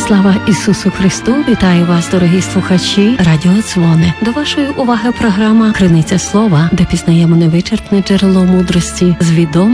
Слава Ісусу Христу! Вітаю вас, дорогі слухачі Радіо Дзвони. До вашої уваги програма «Криниця слова», де пізнаємо невичерпне джерело мудрості з відомих